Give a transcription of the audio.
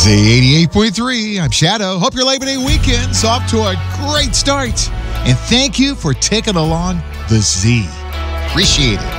Z88.3, I'm Shadow. Hope your Labor Day weekend's off to a great start. And thank you for taking along the Z. Appreciate it.